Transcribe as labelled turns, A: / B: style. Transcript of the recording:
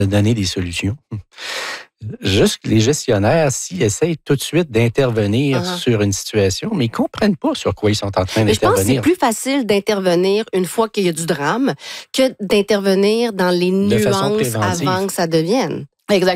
A: de donner des solutions. Juste que les gestionnaires, s'ils essayent tout de suite d'intervenir sur une situation, mais ils ne comprennent pas sur quoi ils sont en train
B: Mais
A: d'intervenir.
B: je pense que c'est plus facile d'intervenir une fois qu'il y a du drame que d'intervenir dans les nuances avant que ça devienne.
C: Exactement.